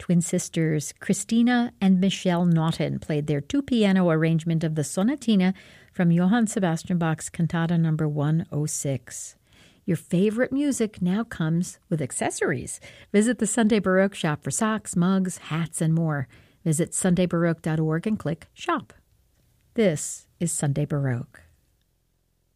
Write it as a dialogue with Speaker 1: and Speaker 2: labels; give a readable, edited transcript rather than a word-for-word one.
Speaker 1: twin sisters Christina and Michelle Naughton played their two-piano arrangement of the Sonatina from Johann Sebastian Bach's Cantata No. 106. Your favorite music now comes with accessories. Visit the Sunday Baroque shop for socks, mugs, hats, and more. Visit sundaybaroque.org and click Shop. This is Sunday Baroque.